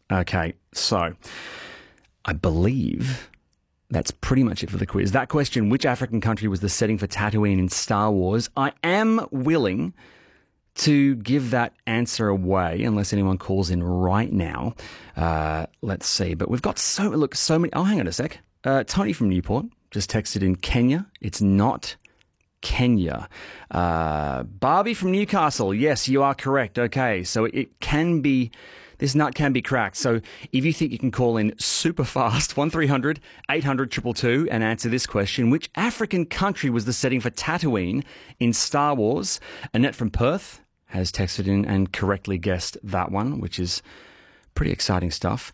Okay, so I believe that's pretty much it for the quiz. That question, which African country was the setting for Tatooine in Star Wars? I am willing to give that answer away unless anyone calls in right now. Let's see. But we've got so many. Oh, hang on a sec. Tony from Newport just texted in Kenya. It's not Kenya. Barbie from Newcastle. Yes, you are correct. Okay, so it can be... This nut can be cracked. So if you think you can call in super fast, 1300 800 222 and answer this question, which African country was the setting for Tatooine in Star Wars? Annette from Perth has texted in and correctly guessed that one, which is pretty exciting stuff.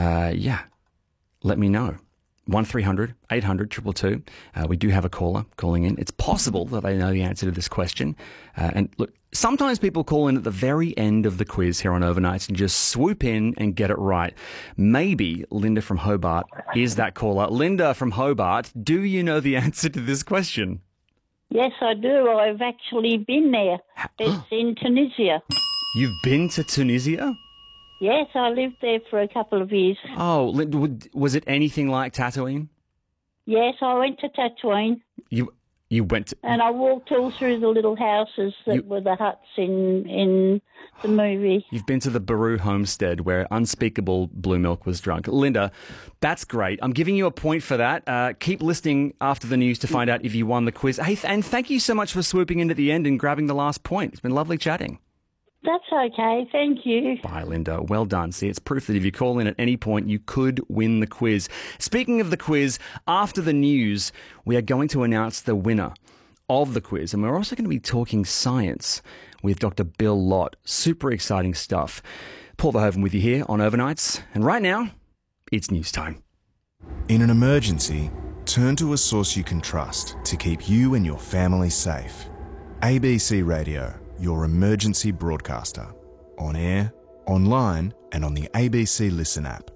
Let me know. 1300 800 222. We do have a caller calling in. It's possible that they know the answer to this question. And look, sometimes people call in at the very end of the quiz here on Overnights and just swoop in and get it right. Maybe Linda from Hobart is that caller. Linda from Hobart, do you know the answer to this question? Yes, I do. I've actually been there. It's in Tunisia. You've been to Tunisia? Yes, I lived there for a couple of years. Oh, was it anything like Tatooine? Yes, I went to Tatooine. You went to... And I walked all through the little houses that were the huts in the movie. You've been to the Baru homestead where unspeakable blue milk was drunk. Linda, that's great. I'm giving you a point for that. Keep listening after the news to find out if you won the quiz. Hey, and thank you so much for swooping in at the end and grabbing the last point. It's been lovely chatting. That's okay. Thank you. Bye, Linda. Well done. See, it's proof that if you call in at any point, you could win the quiz. Speaking of the quiz, after the news, we are going to announce the winner of the quiz. And we're also going to be talking science with Dr. Bill Lott. Super exciting stuff. Paul Verhoeven with you here on Overnights. And right now, it's news time. In an emergency, turn to a source you can trust to keep you and your family safe. ABC Radio, your emergency broadcaster. On air, online, and on the ABC Listen app.